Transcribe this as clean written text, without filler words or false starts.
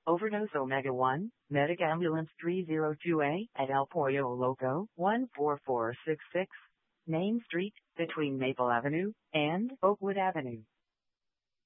Overdose Omega 1, Medic Ambulance 302A at El Pollo Loco, 14466, Main Street, between Maple Avenue and Oakwood Avenue.